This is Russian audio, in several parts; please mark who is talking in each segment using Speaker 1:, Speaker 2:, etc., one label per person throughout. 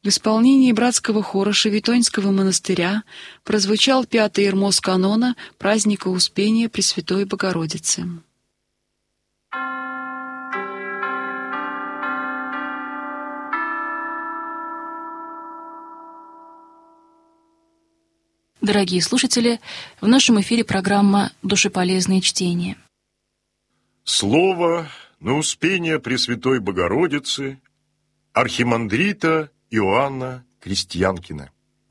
Speaker 1: В исполнении братского хора Шевитоньского монастыря прозвучал 5-й ирмос канона праздника Успения Пресвятой Богородицы.
Speaker 2: Дорогие слушатели, в нашем эфире программа «Душеполезные чтения».
Speaker 3: Слово на Успение Пресвятой Богородицы архимандрита Иоанна Крестьянкина.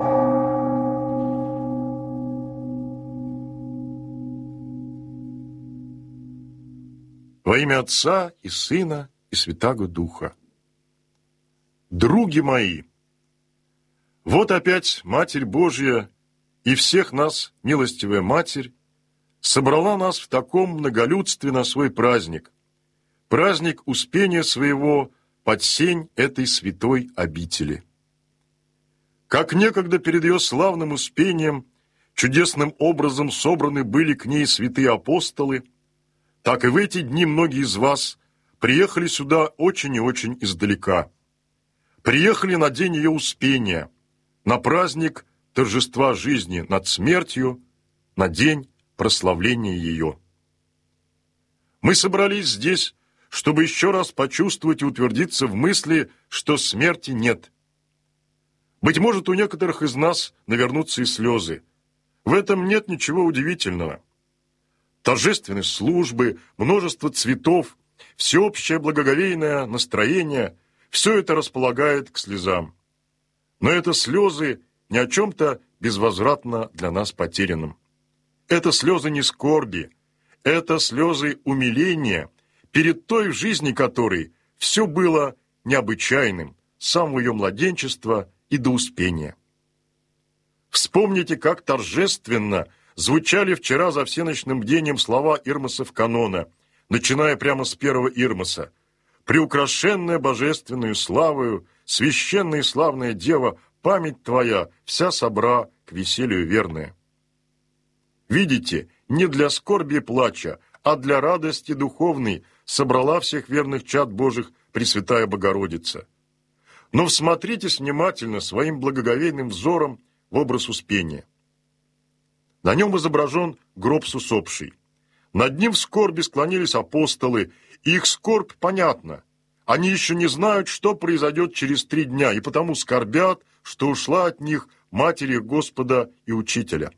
Speaker 3: Во имя Отца и Сына и Святаго Духа. Други мои, вот опять Матерь Божья и всех нас, милостивая Матерь, собрала нас в таком многолюдстве на свой праздник, праздник Успения своего под сень этой святой обители. Как некогда перед ее славным Успением чудесным образом собраны были к ней святые апостолы, так и в эти дни многие из вас приехали сюда очень и очень издалека. Приехали на день ее Успения, на праздник торжества жизни над смертью, на день прославления ее. Мы собрались здесь, чтобы еще раз почувствовать и утвердиться в мысли, что смерти нет. Быть может, у некоторых из нас навернутся и слезы. В этом нет ничего удивительного. Торжественные службы, множество цветов, всеобщее благоговейное настроение – все это располагает к слезам. Но это слезы не о чем-то безвозвратно для нас потерянном. Это слезы не скорби, это слезы умиления перед той, в жизни которой все было необычайным, с самого ее младенчества и до Успения. Вспомните, как торжественно звучали вчера за всеночным бдением слова ирмосов канона, начиная прямо с первого ирмоса. «Приукрашенная божественную славою, священная и славная Дева, память твоя вся собра к веселью верная». Видите, не для скорби и плача, а для радости духовной собрала всех верных чад Божьих Пресвятая Богородица. Но всмотритесь внимательно своим благоговейным взором в образ Успения. На нем изображен гроб с усопшей. Над ним в скорби склонились апостолы, и их скорбь понятна. Они еще не знают, что произойдет через 3 дня, и потому скорбят, что ушла от них Матерь их Господа и Учителя.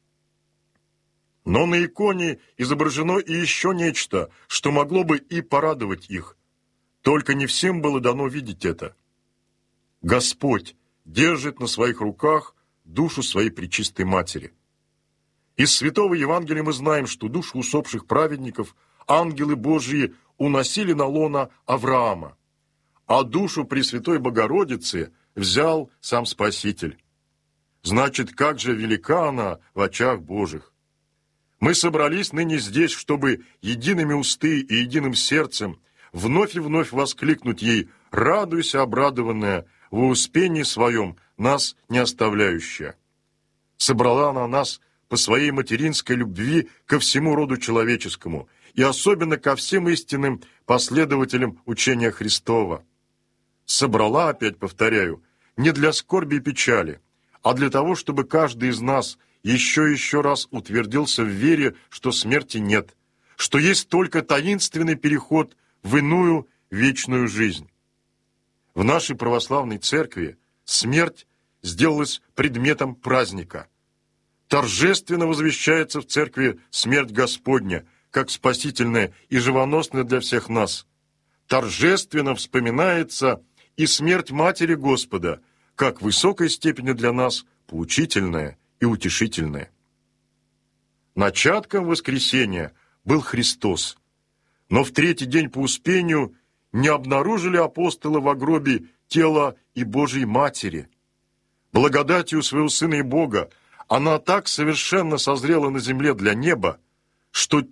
Speaker 3: Но на иконе изображено и еще нечто, что могло бы и порадовать их. Только не всем было дано видеть это. Господь держит на своих руках душу своей Пречистой Матери. Из Святого Евангелия мы знаем, что душу усопших праведников ангелы Божьи уносили на лоно Авраама, а душу Пресвятой Богородицы взял сам Спаситель. Значит, как же велика она в очах Божьих! Мы собрались ныне здесь, чтобы едиными усты и единым сердцем вновь и вновь воскликнуть ей: «Радуйся, обрадованная, во Успении своем, нас не оставляющая». Собрала она нас по своей материнской любви ко всему роду человеческому и особенно ко всем истинным последователям учения Христова. Собрала, опять повторяю, не для скорби и печали, а для того, чтобы каждый из нас еще раз утвердился в вере, что смерти нет, что есть только таинственный переход в иную вечную жизнь. В нашей православной церкви смерть сделалась предметом праздника. Торжественно возвещается в церкви смерть Господня, как спасительная и живоносная для всех нас. Торжественно вспоминается и смерть Матери Господа, как в высокой степени для нас поучительная и утешительная. Начатком воскресения был Христос, но в 3-й день по Успению не обнаружили апостолы во гробе тела и Божьей Матери. Благодатью своего Сына и Бога она так совершенно созрела на земле для неба, что